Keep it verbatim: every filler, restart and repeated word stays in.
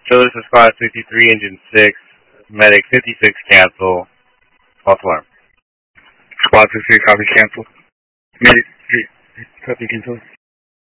Chiller to Squad fifty-three, Engine six, Medic fifty-six, cancel. False alarm. Squad fifty-three, copy, cancel. Medic three, copy, cancel.